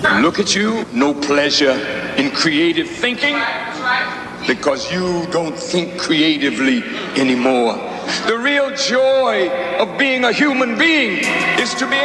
Look at you, no pleasure in creative thinking because you don't think creatively anymore. The real joy of being a human being is to be